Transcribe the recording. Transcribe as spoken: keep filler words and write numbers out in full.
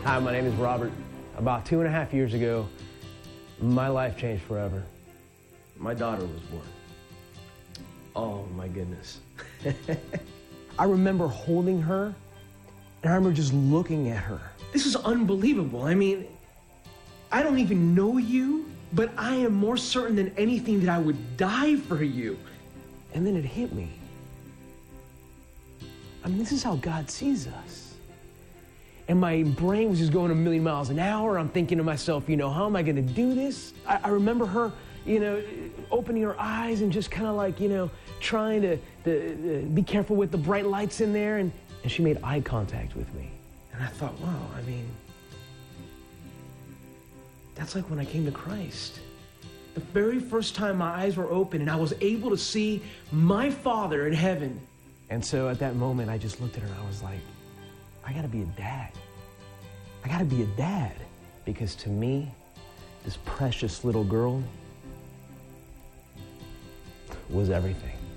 Hi, my name is Robert. About two and a half years ago, my life changed forever. My daughter was born. Oh, my goodness. I remember holding her, and I remember just looking at her. This is unbelievable. I mean, I don't even know you, but I am more certain than anything that I would die for you. And then it hit me. I mean, this is how God sees us. And my brain was just going a million miles an hour. I'm thinking to myself, you know, how am I going to do this? I, I remember her, you know, opening her eyes and just kind of like, you know, trying to, to uh, be careful with the bright lights in there. And, and she made eye contact with me. And I thought, wow, I mean, that's like when I came to Christ. The very first time my eyes were open and I was able to see my Father in heaven. And so at that moment, I just looked at her and I was like, I gotta be a dad. I gotta be a dad. Because to me, this precious little girl was everything.